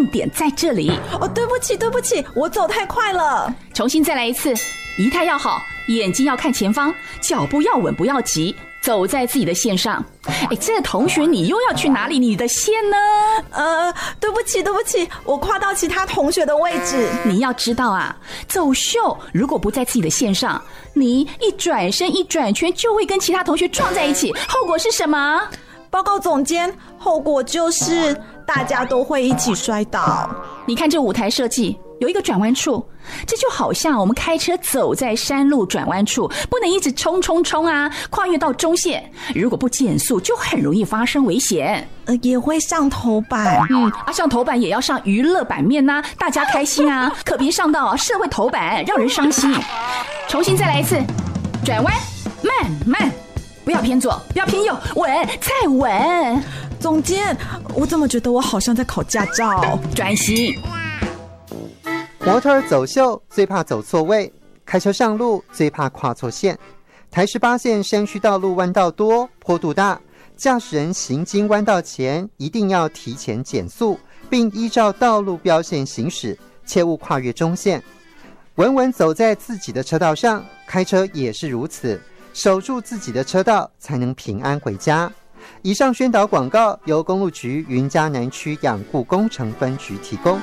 定点在这里。 对不起，我走太快了。 重新再来一次，仪态要好，眼睛要看前方，脚步要稳不要急，走在自己的线上。这同学你又要去哪里？你的线呢？ 对不起，我跨到其他同学的位置。 你要知道啊，走秀如果不在自己的线上，你一转身一转圈就会跟其他同学撞在一起，后果是什么？ 报告总监，后果就是大家都会一起摔倒。 你看这舞台设计有一个转弯处，这就好像我们开车走在山路转弯处，不能一直冲啊，跨越到中线，如果不减速就很容易发生危险。 也会上头版。 上头版也要上娱乐版面啊，大家开心啊，可别上到社会头版让人伤心。重新再来一次，转弯慢，不要偏左，不要偏右，稳，再稳。 总监，我怎么觉得我好像在考驾照？ 专心。 模特走秀最怕走错位，开车上路最怕跨错线。台18线山区道路弯道多，坡度大，驾驶人行经弯道前一定要提前减速，并依照道路标线行驶，切勿跨越中线。稳稳走在自己的车道上，开车也是如此，守住自己的车道才能平安回家。以上宣导广告由公路局云嘉南区养护工程分局提供。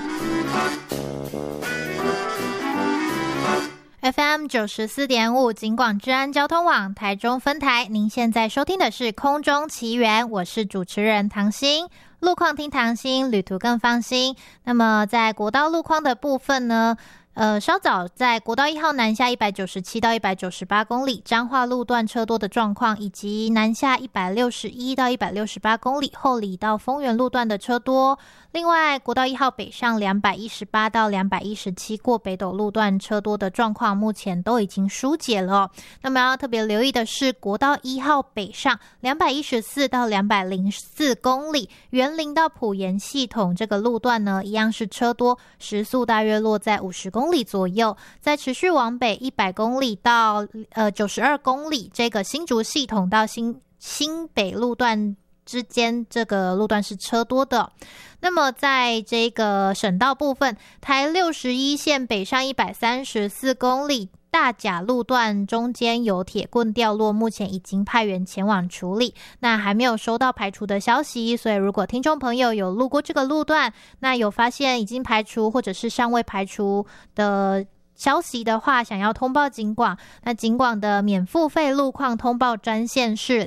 FM 94.5警广治安交通网台中分台，您现在收听的是空中奇缘，我是主持人唐心。路况听唐心，旅途更放心。那么在国道路况的部分呢，稍早在国道1号南下197到198公里彰化路段车多的状况，以及南下161到168公里后里到丰原路段的车多。另外国道1号北上218到217过北斗路段车多的状况目前都已经疏解了。那么要特别留意的是国道1号北上214到204公里园林到埔盐系统这个路段呢，一样是车多，时速大约落在50公里左右。再持续往北100公里到92公里这个新竹系统到新北路段之间，这个路段是车多的。那么在这个省道部分，台61线北上134公里大甲路段中间有铁棍掉落，目前已经派员前往处理，那还没有收到排除的消息，所以如果听众朋友有路过这个路段，那有发现已经排除或者是尚未排除的消息的话，想要通报警广，那警广的免付费路况通报专线是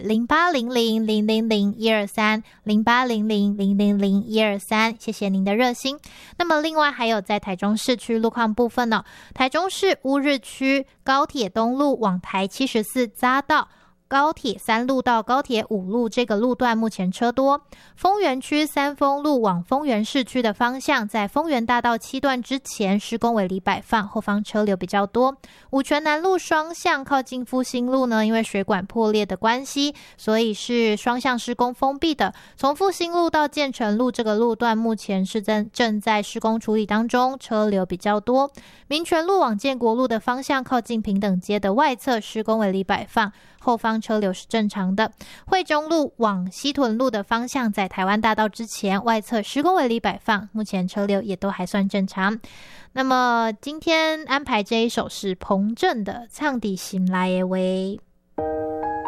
0800000123 0800000123，谢谢您的热心。那么另外还有在台中市区路况部分呢，台中市乌日区高铁东路往台74匝道高铁3路到高铁5路这个路段目前车多。丰原区三丰路往丰原市区的方向，在丰原大道7段之前施工围篱摆放，后方车流比较多。五权南路双向靠近复兴路呢，因为水管破裂的关系，所以是双向施工封闭的。从复兴路到建成路这个路段目前是正在施工处理当中，车流比较多。民权路往建国路的方向靠近平等街的外侧施工围篱摆放，后方车流是正常的。惠中路往西屯路的方向，在台湾大道之前外侧施工围篱摆放，目前车流也都还算正常。那么今天安排这一首是彭震的《唱地心来的话》。